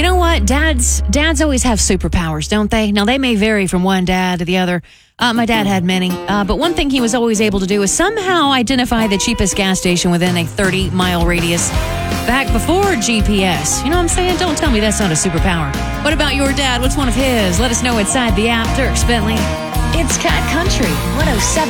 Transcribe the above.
You know what? Dads always have superpowers, don't they? Now, they may vary from one dad to the other. My dad had many. But one thing he was always able to do is somehow identify the cheapest gas station within a 30-mile radius back before GPS. You know what I'm saying? Don't tell me that's not a superpower. What about your dad? What's one of his? Let us know inside the app. Dirk Bentley. It's Cat Country 107.